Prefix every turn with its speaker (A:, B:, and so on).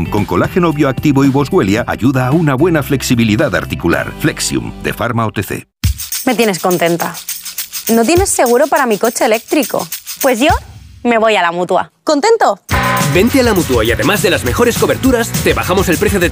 A: Flexium con colágeno bioactivo y boswellia ayuda a una buena flexibilidad articular. Flexium, de Pharma OTC.
B: Me tienes contenta. ¿No tienes seguro para mi coche eléctrico? Pues yo me voy a la Mutua. ¿Contento?
C: Vente a la Mutua y además de las mejores coberturas, te bajamos el precio de